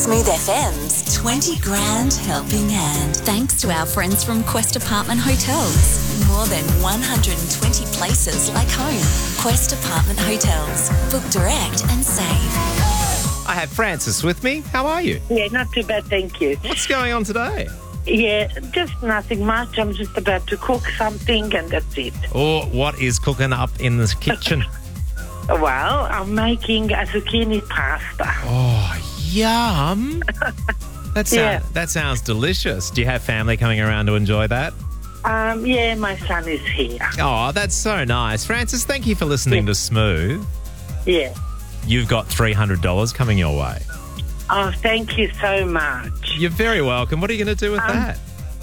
Smooth FM's 20 Grand Helping Hand. Thanks to our friends from Quest Apartment Hotels. More than 120 places like home. Quest Apartment Hotels. Book direct and save. I have Francis with me. How are you? Yeah, not too bad, thank you. What's going on today? Yeah, just nothing much. I'm just about to cook something and that's it. Or what is cooking up in the kitchen? Well, I'm making a zucchini pasta. Oh, yum. That sounds delicious. Do you have family coming around to enjoy that? Yeah, my son is here. Oh, that's so nice. Francis, thank you for listening to Smooth. Yeah. You've got $300 coming your way. Oh, thank you so much. You're very welcome. What are you going to do with that?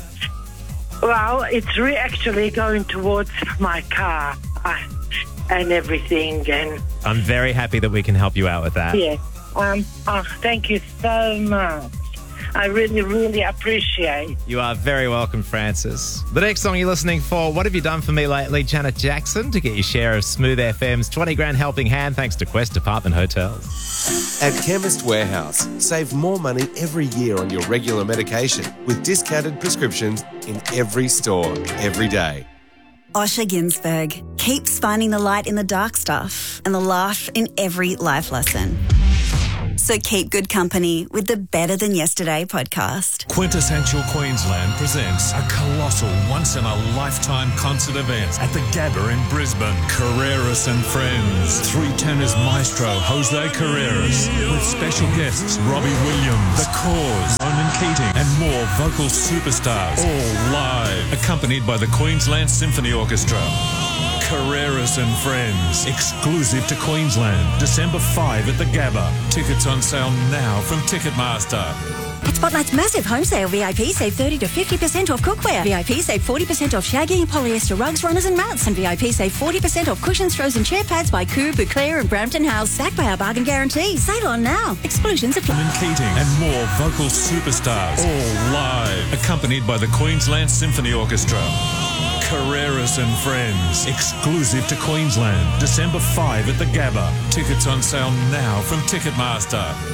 Well, it's actually going towards my car and everything. And I'm very happy that we can help you out with that. yeah. Thank you so much. I really, really appreciate. You are very welcome, Francis. The next song you're listening for, What Have You Done For Me Lately? Janet Jackson, to get your share of Smooth FM's 20 Grand Helping Hand, thanks to Quest Apartment Hotels. At Chemist Warehouse, save more money every year on your regular medication with discounted prescriptions in every store, every day. Osher Ginsberg keeps finding the light in the dark stuff and the laugh in every life lesson. So keep good company with the Better Than Yesterday podcast. Quintessential Queensland presents a colossal once-in-a-lifetime concert event at the Gabba in Brisbane. Carreras and Friends. Three tenors maestro Jose Carreras with special guests Robbie Williams, The Cause, Ronan Keating and more vocal superstars, all live, accompanied by the Queensland Symphony Orchestra. Carreras and Friends, exclusive to Queensland, December 5 at the Gabba. Tickets on sale now from Ticketmaster. At Spotlight's massive home sale, VIP save 30 to 50% off cookware. VIP save 40% off shaggy and polyester rugs, runners and mats. And VIP save 40% off cushions, throws and chair pads by Coo, Bouclair and Brampton House. Backed by our bargain guarantee. Sale on now. Exclusions apply. Ronan Keating and more vocal superstars, all live, accompanied by the Queensland Symphony Orchestra. Carreras and Friends, exclusive to Queensland, December 5 at the Gabba. Tickets on sale now from Ticketmaster.